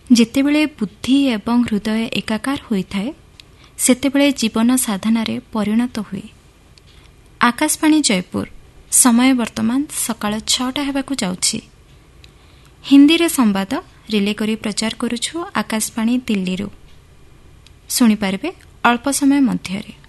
ଯେତେବେଳେ ବୁଦ୍ଧି ଏବଂ ହୃଦୟ ଏକାକାର ହୋଇଥାଏ ସେତେବେଳେ ଜୀବନ ସାଧନାରେ ପରିଣତ ହୁଏ। ଆକାଶବାଣୀ ଜୟପୁର, ସମୟ ବର୍ତ୍ତମାନ ସକାଳ 6ଟା ହେବାକୁ ଯାଉଛି। ହିନ୍ଦୀରେ ସମ୍ବାଦ ରିଲେ କରି ପ୍ରଚାର କରୁଛୁ ଆକାଶବାଣୀ ଦିଲ୍ଲୀରୁ। ଶୁଣିପାରିବେ ଅଳ୍ପ ସମୟ ମଧ୍ୟରେ।